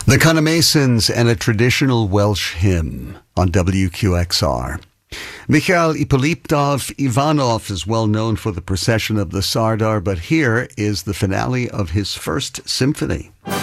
The Conamasons and a traditional Welsh hymn on WQXR. Mikhail Ippolitov Ivanov is well known for the procession of the Sardar, but here is the finale of his first symphony.